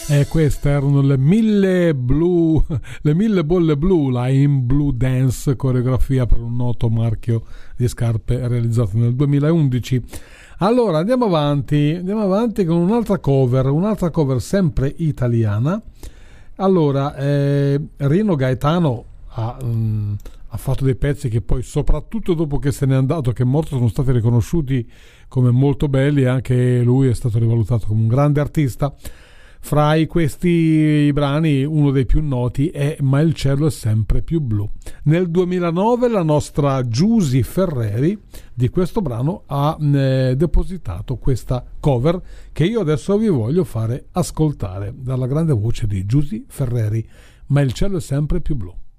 E queste erano le 1000 blu, le 1000 bolle blu, la In Blue Dance, coreografia per un noto marchio di scarpe realizzato nel 2011. Allora andiamo avanti con un'altra cover sempre italiana. Allora Rino Gaetano ha fatto dei pezzi che poi, soprattutto dopo che se n'è andato, che è morto, sono stati riconosciuti come molto belli, e anche lui è stato rivalutato come un grande artista. Fra questi brani uno dei più noti è Ma il cielo è sempre più blu. Nel 2009 la nostra Giusy Ferreri di questo brano ha depositato questa cover che io adesso vi voglio fare ascoltare dalla grande voce di Giusy Ferreri. Ma il cielo è sempre più blu.